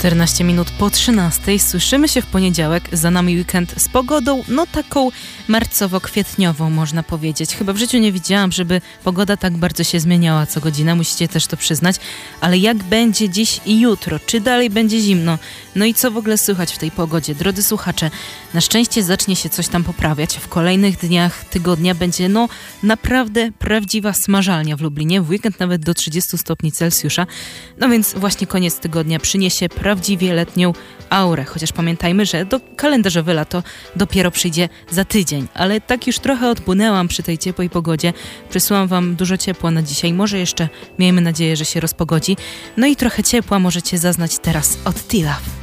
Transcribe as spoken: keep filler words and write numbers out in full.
czternaście minut po trzynastej. Słyszymy się w poniedziałek. Za nami weekend z pogodą, no taką marcowo-kwietniową można powiedzieć. Chyba w życiu nie widziałam, żeby pogoda tak bardzo się zmieniała co godzinę. Musicie też to przyznać. Ale jak będzie dziś i jutro? Czy dalej będzie zimno? No i co w ogóle słychać w tej pogodzie? Drodzy słuchacze, na szczęście zacznie się coś tam poprawiać. W kolejnych dniach tygodnia będzie no naprawdę prawdziwa smażalnia w Lublinie. W weekend nawet do trzydziestu stopni Celsjusza. No więc właśnie koniec tygodnia przyniesie prawdziwie letnią aurę. Chociaż pamiętajmy, że do kalendarzowe lato dopiero przyjdzie za tydzień. Ale tak już trochę odpłynęłam przy tej ciepłej pogodzie. Przysłałam wam dużo ciepła na dzisiaj. Może jeszcze miejmy nadzieję, że się rozpogodzi. No i trochę ciepła możecie zaznać teraz od T-Love.